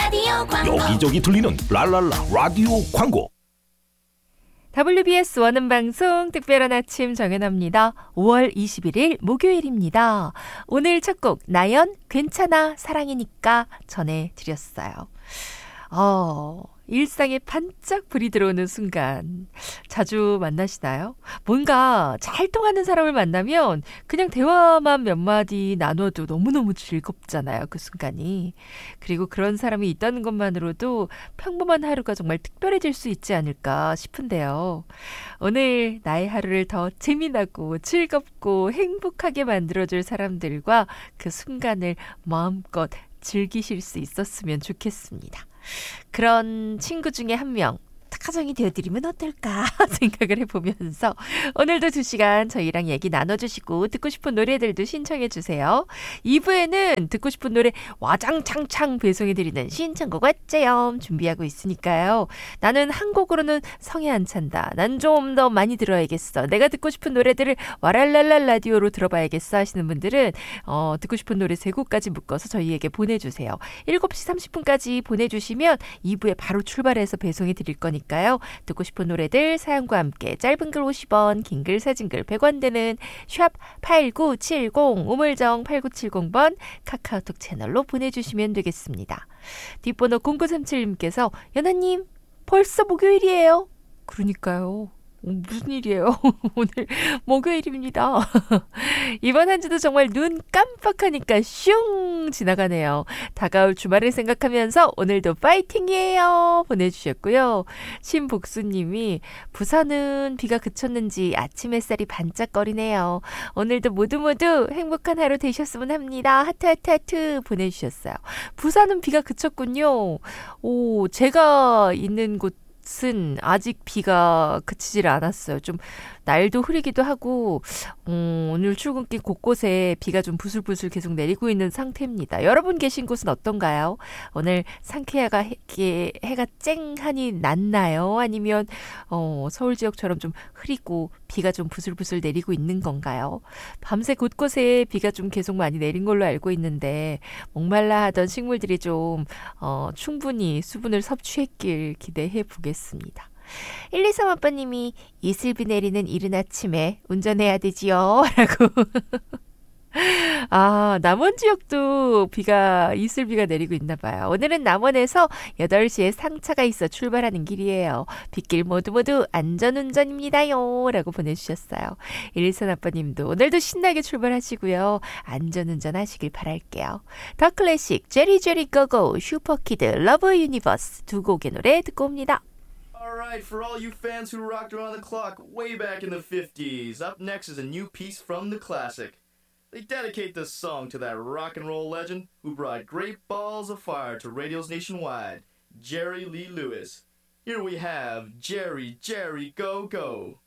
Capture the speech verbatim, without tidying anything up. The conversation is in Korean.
라디오 광고. 여기저기 들리는 랄랄라 라디오 광고. 더블유비에스 원음방송 특별한 아침 정연아입니다. 오월 이십일일 목요일입니다. 오늘 첫 곡 나연 괜찮아 사랑이니까 전해드렸어요. 어, 일상에 반짝 불이 들어오는 순간 자주 만나시나요? 뭔가 잘 통하는 사람을 만나면 그냥 대화만 몇 마디 나눠도 너무너무 즐겁잖아요. 그 순간이. 그리고 그런 사람이 있다는 것만으로도 평범한 하루가 정말 특별해질 수 있지 않을까 싶은데요. 오늘 나의 하루를 더 재미나고 즐겁고 행복하게 만들어줄 사람들과 그 순간을 마음껏 즐기실 수 있었으면 좋겠습니다. 그런 친구 중에 한 명 가정이 되어드리면 어떨까 생각을 해보면서 오늘도 두 시간 저희랑 얘기 나눠주시고 듣고 싶은 노래들도 신청해주세요. 이 부에는 듣고 싶은 노래 와장창창 배송해드리는 신청곡 어째요 준비하고 있으니까요. 나는 한 곡으로는 성에 안 찬다. 난 좀 더 많이 들어야겠어. 내가 듣고 싶은 노래들을 와랄랄라 라디오로 들어봐야겠어 하시는 분들은 어, 듣고 싶은 노래 세 곡까지 묶어서 저희에게 보내주세요. 일곱 시 삼십 분까지 보내주시면 이 부에 바로 출발해서 배송해드릴 거니까 듣고 싶은 노래들 사연과 함께 짧은 글 오십 원, 긴 글 사진 글 백 원 되는 샵 팔구칠공 우물정 팔구칠공 번 카카오톡 채널로 보내주시면 되겠습니다. 뒷번호 공구삼칠님께서 연아님 벌써 목요일이에요. 그러니까요. 무슨 일이에요? 오늘 목요일입니다. 이번 한 주도 정말 눈 깜빡하니까 슝 지나가네요. 다가올 주말을 생각하면서 오늘도 파이팅이에요 보내주셨고요. 신복수님이 부산은 비가 그쳤는지 아침 햇살이 반짝거리네요. 오늘도 모두 모두 행복한 하루 되셨으면 합니다. 하트 하트 하트 보내주셨어요. 부산은 비가 그쳤군요. 오, 제가 있는 곳 은 아직 비가 그치질 않았어요. 좀 날도 흐리기도 하고 음, 오늘 출근길 곳곳에 비가 좀 부슬부슬 계속 내리고 있는 상태입니다. 여러분 계신 곳은 어떤가요? 오늘 상쾌하가 해, 해가 쨍하니 났나요? 아니면 어, 서울 지역처럼 좀 흐리고 비가 좀 부슬부슬 내리고 있는 건가요? 밤새 곳곳에 비가 좀 계속 많이 내린 걸로 알고 있는데 목말라 하던 식물들이 좀 어, 충분히 수분을 섭취했길 기대해 보겠습니다. 일이삼 아빠님이 이슬비 내리는 이른 아침에 운전해야 되지요 라고 아, 남원 지역도 비가 이슬비가 내리고 있나 봐요. 오늘은 남원에서 여덟 시에 상차가 있어 출발하는 길이에요. 빗길 모두 모두 안전운전입니다요 라고 보내주셨어요. 일일삼 아빠님도 오늘도 신나게 출발하시고요. 안전운전 하시길 바랄게요. 더 클래식 제리 제리 고고 슈퍼키드 러브 유니버스 두 곡의 노래 듣고 옵니다. Alright, for all you fans who rocked around the clock way back in the fifties, up next is a new piece from the classic. They dedicate this song to that rock and roll legend who brought great balls of fire to radios nationwide, Jerry Lee Lewis. Here we have Jerry, Jerry, Go, Go.